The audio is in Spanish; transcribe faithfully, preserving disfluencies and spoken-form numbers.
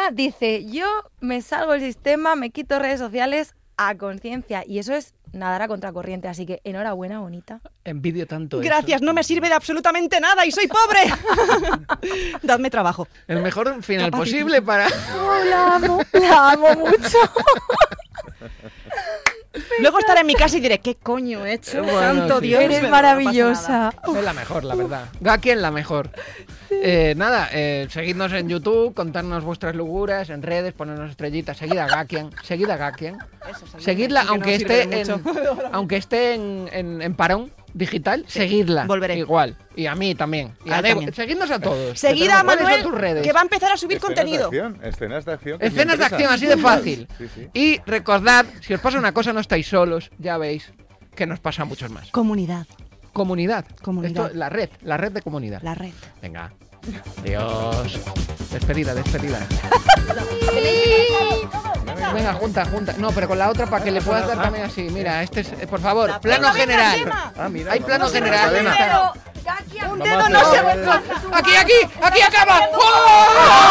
Ana dice, yo me salgo del sistema, me quito redes sociales a conciencia. Y eso es nadar a contracorriente, así que enhorabuena, bonita. Envidio tanto Gracias, eso. no me sirve de absolutamente nada y soy pobre. Dadme trabajo. El mejor final Capacito. posible para... Oh, la amo, la amo mucho. Luego estaré en mi casa y diré, ¿qué coño he hecho? Bueno, Santo sí. Dios. Eres pero no pasa maravillosa. nada. Es la mejor, la verdad. Gakien la mejor. Eh, nada, eh, seguidnos en YouTube, contarnos vuestras locuras, en redes, ponernos estrellitas. Seguid a Gakien, seguid a Gakien. Eso, seguidme, Seguidla, sí que aunque no sirve esté, de en, mucho. aunque esté en, en, en parón digital, seguidla. volveré. Igual. Y a mí también. Y A a mí Debo- también. Seguidnos a todos. Seguid Que a tenemos- ¿cuáles Manuel, son tus redes? que va a empezar a subir Escenas contenido. de acción, escenas de acción. que me Escenas de interesan. acción así de fácil. Sí, sí. Y recordad, si os pasa una cosa no estáis solos, ya veis que nos pasa a muchos más. Comunidad, Comunidad. Comunidad. Esto, la red, la red de comunidad. la red. Venga. Adiós. Despedida, despedida. Venga, junta, junta. No, pero con la otra para que le puedas dar también así. Mira, este es, eh, por favor, plano Venga, venga, general. Gemma. Ah, mira, Hay vamos plano a hacer una general. cadena. Pero, Gakien, Un Vamos dedo a no hacer- se vuelve. Aquí, aquí, aquí acaba. ¡Oh!